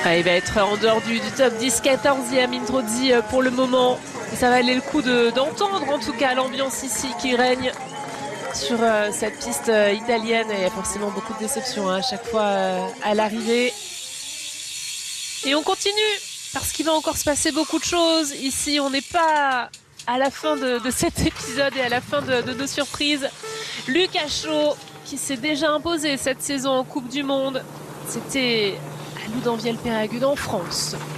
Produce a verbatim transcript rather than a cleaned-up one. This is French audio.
Ah, il va être en dehors du, du top dix, quatorzième Introdi pour le moment. Et ça va aller le coup de, d'entendre en tout cas l'ambiance ici qui règne sur euh, cette piste euh, italienne. Et il y a forcément beaucoup de déceptions hein, à chaque fois euh, à l'arrivée. Et on continue parce qu'il va encore se passer beaucoup de choses. Ici, on n'est pas à la fin de, de cet épisode et à la fin de, de nos surprises. Lucas Chaud qui s'est déjà imposé cette saison en Coupe du Monde. C'était à Loudanvielle-Peyragudes en France.